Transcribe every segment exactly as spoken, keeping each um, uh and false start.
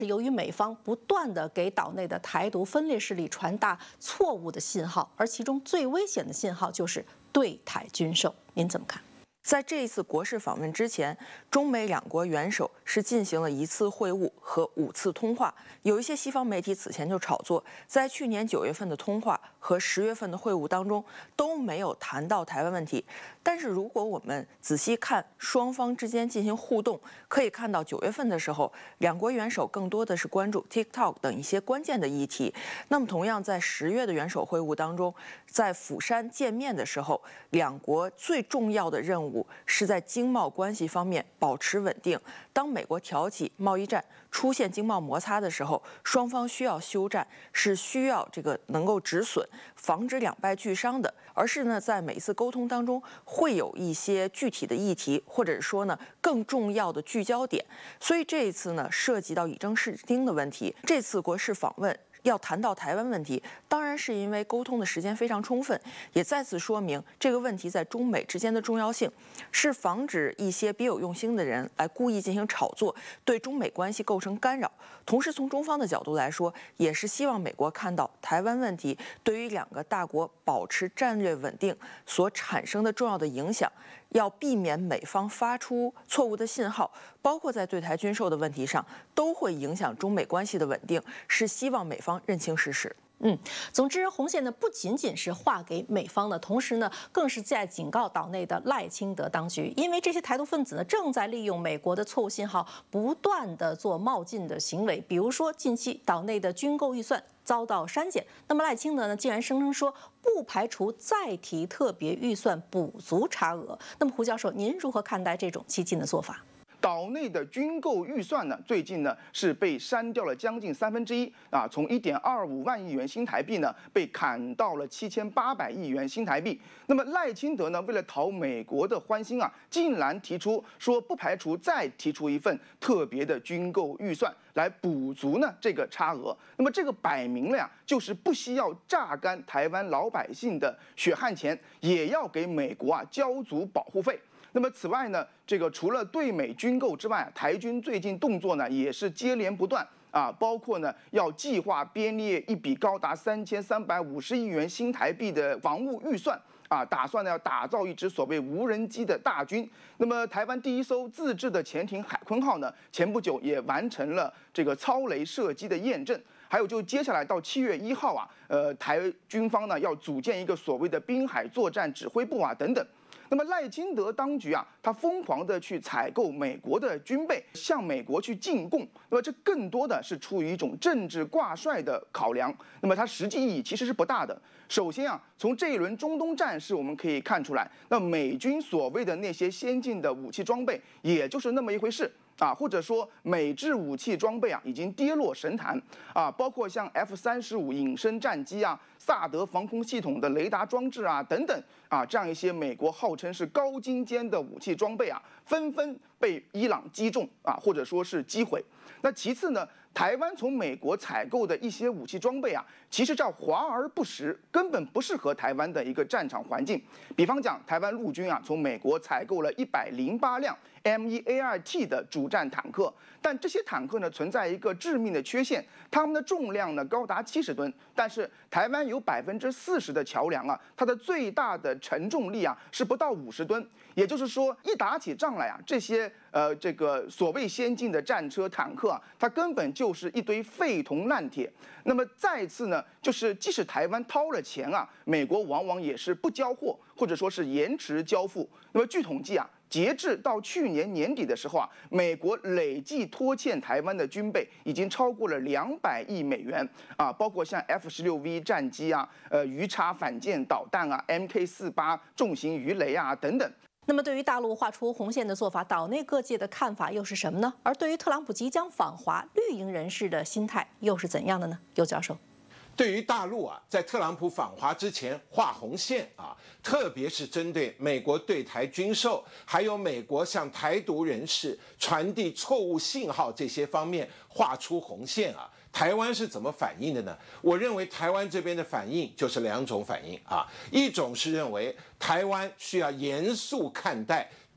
由于美方不断地给岛内的台独分裂势力传达错误的信号，而其中最危险的信号就是对台军售。您怎么看？ 在这一次国事访问之前，中美两国元首是进行了一次会晤和五次通话。有一些西方媒体此前就炒作，在去年九月份的通话和十月份的会晤当中都没有谈到台湾问题。但是如果我们仔细看双方之间进行互动，可以看到九月份的时候，两国元首更多的是关注 TikTok 等一些关键的议题。那么同样在十月的元首会晤当中，在釜山见面的时候，两国最重要的任务是在经贸关系方面保持稳定。当美国挑起贸易战、出现经贸摩擦的时候，双方需要休战，是需要这个能够止损，防止两败俱伤的。而是呢，在每一次沟通当中会有一些具体的议题，或者说呢更重要的聚焦点。所以这一次呢，涉及到以正视听的问题。这次国事访问要谈到台湾问题，当然是因为沟通的时间非常充分，也再次说明这个问题在中美之间的重要性，是防止一些别有用心的人来故意进行炒作，对中美关系构成干扰。同时，从中方的角度来说，也是希望美国看到台湾问题对于两个大国保持战略稳定所产生的重要的影响，要避免美方发出错误的信号，包括在对台军售的问题上，都会影响中美关系的稳定，是希望美方认清事实。 嗯，总之，红线呢不仅仅是划给美方的，同时呢，更是在警告岛内的赖清德当局，因为这些台独分子呢正在利用美国的错误信号，不断的做冒进的行为。比如说，近期岛内的军购预算遭到删减，那么赖清德呢竟然声称说不排除再提特别预算补足差额。那么胡教授，您如何看待这种激进的做法？ 岛内的军购预算呢，最近呢是被删掉了将近三分之一啊，从一点二五万亿元新台币呢被砍到了七千八百亿元新台币。那么赖清德呢，为了讨美国的欢心啊，竟然提出说不排除再提出一份特别的军购预算来补足呢这个差额。那么这个摆明了呀，就是不惜要榨干台湾老百姓的血汗钱，也要给美国啊交足保护费。那么此外呢，这个除了对美军购之外，台军最近动作呢也是接连不断啊，包括呢要计划编列一笔高达三千三百五十亿元新台币的防务预算啊，打算呢要打造一支所谓无人机的大军。那么台湾第一艘自制的潜艇海鲲号呢，前不久也完成了这个超雷射击的验证。还有就接下来到七月一号啊，呃，台军方呢要组建一个所谓的滨海作战指挥部啊等等。那么赖清德当局啊，他疯狂的去采购美国的军备，向美国去进贡。那么这更多的是出于一种政治挂帅的考量。那么它实际意义其实是不大的。首先啊，从这一轮中东战事我们可以看出来，那美军所谓的那些先进的武器装备，也就是那么一回事。啊，或者说美制武器装备啊已经跌落神坛啊，包括像 F 三十五隐身战机啊、萨德防空系统的雷达装置啊等等啊，这样一些美国号称是高精尖的武器装备啊，纷纷被伊朗击中啊，或者说是击毁。那其次呢，台湾从美国采购的一些武器装备啊，其实叫华而不实，根本不适合台湾的一个战场环境。比方讲，台湾陆军啊，从美国采购了一百零八辆 M 一 A 二 T 的主战坦克，但这些坦克呢存在一个致命的缺陷，它们的重量呢高达七十吨，但是台湾有百分之四十的桥梁啊，它的最大的承重力啊是不到五十吨，也就是说，一打起仗来啊，这些呃这个所谓先进的战车坦克啊，它根本就是一堆废铜烂铁。那么再次呢，就是即使台湾掏了钱啊，美国往往也是不交货，或者说是延迟交付。那么据统计啊，截至到去年年底的时候啊，美国累计拖欠台湾的军备已经超过了两百亿美元啊，包括像 F 十六 V 战机啊、呃鱼叉反舰导弹啊、M K 四八重型鱼雷啊等等。 那么，对于大陆画出红线的做法，岛内各界的看法又是什么呢？而对于特朗普即将访华，绿营人士的心态又是怎样的呢？尤教授。 对于大陆啊，在特朗普访华之前画红线啊，特别是针对美国对台军售，还有美国向台独人士传递错误信号这些方面画出红线啊，台湾是怎么反应的呢？我认为台湾这边的反应就是两种反应啊，一种是认为台湾需要严肃看待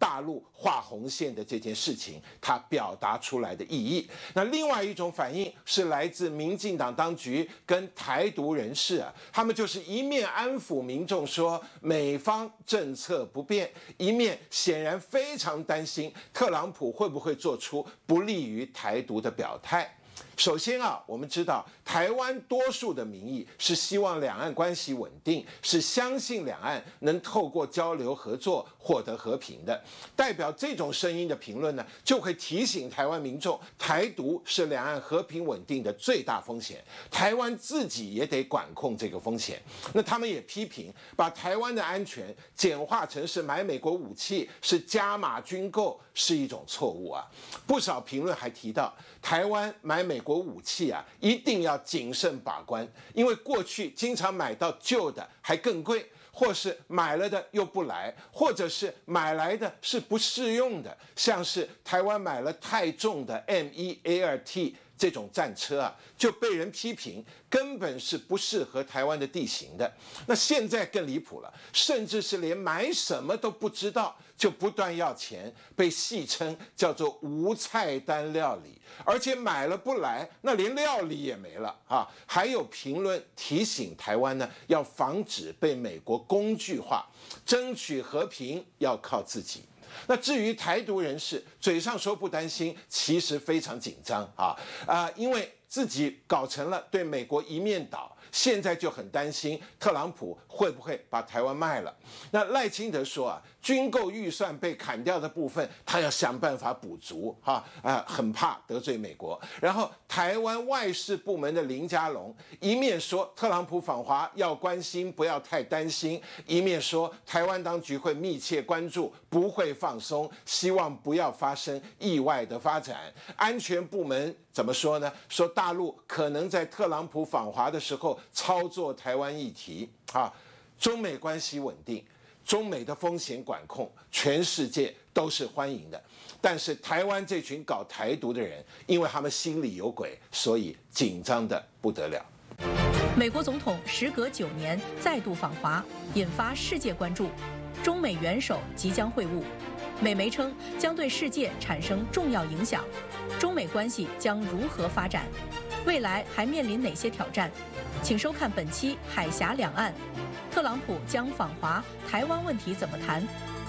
大陆画红线的这件事情，它表达出来的意义。那另外一种反应是来自民进党当局跟台独人士啊，他们就是一面安抚民众说美方政策不变，一面显然非常担心特朗普会不会做出不利于台独的表态。首先啊，我们知道台湾多数的民意是希望两岸关系稳定，是相信两岸能透过交流合作获得和平的。代表这种声音的评论呢，就会提醒台湾民众，台独是两岸和平稳定的最大风险，台湾自己也得管控这个风险。那他们也批评，把台湾的安全简化成是买美国武器，是加码军购，是一种错误啊。不少评论还提到，台湾买美国武器啊，一定要谨慎把关，因为过去经常买到旧的还更贵，或是买了的又不来，或者是买来的是不适用的，像是台湾买了太重的 M 一 A 二 T 这种战车啊，就被人批评根本是不适合台湾的地形的。那现在更离谱了，甚至是连买什么都不知道，就不断要钱，被戏称叫做无菜单料理，而且买了不来，那连料理也没了啊！还有评论提醒台湾呢，要防止被美国工具化，争取和平要靠自己。那至于台独人士，嘴上说不担心，其实非常紧张啊啊、呃，因为自己搞成了对美国一面倒。现在就很担心特朗普会不会把台湾卖了。那赖清德说啊，军购预算被砍掉的部分，他要想办法补足哈啊、呃，很怕得罪美国。然后台湾外事部门的林佳龙一面说特朗普访华要关心，不要太担心，一面说台湾当局会密切关注，不会放松，希望不要发生意外的发展。安全部门怎么说呢？说大陆可能在特朗普访华的时候操作台湾议题啊，中美关系稳定，中美的风险管控，全世界都是欢迎的。但是台湾这群搞台独的人，因为他们心里有鬼，所以紧张的不得了。 美国总统时隔九年再度访华，引发世界关注。中美元首即将会晤，美媒称将对世界产生重要影响。中美关系将如何发展？未来还面临哪些挑战？请收看本期《海峡两岸》，特朗普将访华，台湾问题怎么谈？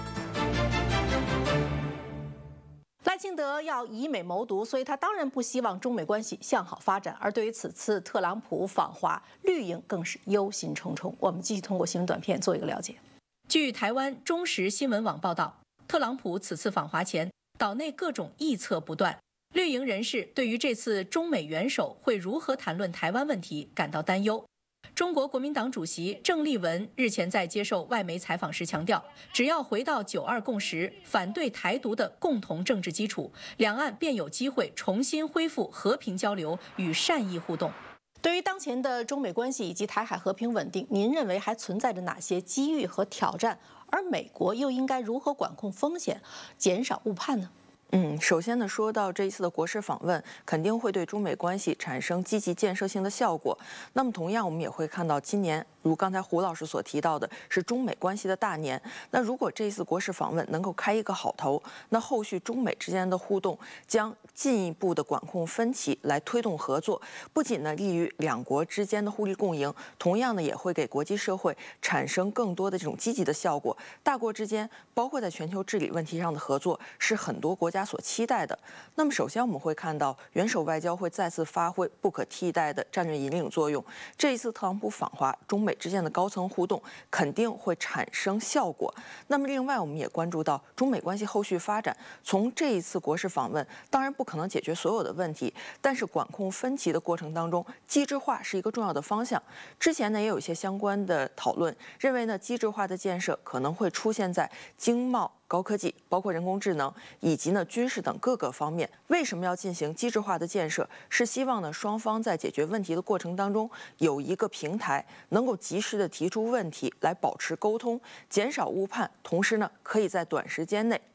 赖清德要以美谋独，所以他当然不希望中美关系向好发展。而对于此次特朗普访华，绿营更是忧心忡忡。我们继续通过新闻短片做一个了解。据台湾中时新闻网报道，特朗普此次访华前，岛内各种臆测不断。绿营人士对于这次中美元首会如何谈论台湾问题感到担忧。中国国民党主席郑丽文日前在接受外媒采访时强调，只要回到九二共识，反对台独的共同政治基础，两岸便有机会重新恢复和平交流与善意互动。对于当前的中美关系以及台海和平稳定，您认为还存在着哪些机遇和挑战？而美国又应该如何管控风险，减少误判呢？ 嗯，首先呢，说到这一次的国事访问，肯定会对中美关系产生积极建设性的效果。那么，同样我们也会看到，今年如刚才胡老师所提到的，是中美关系的大年。那如果这一次国事访问能够开一个好头，那后续中美之间的互动将进一步的管控分歧，来推动合作，不仅呢利于两国之间的互利共赢，同样呢也会给国际社会产生更多的这种积极的效果。大国之间，包括在全球治理问题上的合作，是很多国家所期待的。那么，首先我们会看到，元首外交会再次发挥不可替代的战略引领作用。这一次特朗普访华，中美之间的高层互动肯定会产生效果。那么，另外我们也关注到中美关系后续发展。从这一次国事访问，当然不可能解决所有的问题，但是管控分歧的过程当中，机制化是一个重要的方向。之前呢，也有一些相关的讨论，认为呢，机制化的建设可能会出现在经贸、高科技，包括人工智能以及呢军事等各个方面。为什么要进行机制化的建设？是希望呢双方在解决问题的过程当中有一个平台，能够及时的提出问题，来保持沟通，减少误判，同时呢可以在短时间内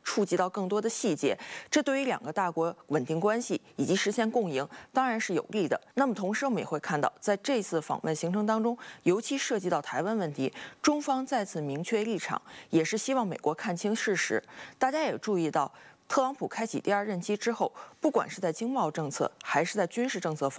触及到更多的细节，这对于两个大国稳定关系以及实现共赢当然是有利的。那么同时我们也会看到，在这次访问行程当中，尤其涉及到台湾问题，中方再次明确立场，也是希望美国看清事实。大家也注意到，特朗普开启第二任期之后，不管是在经贸政策还是在军事政策方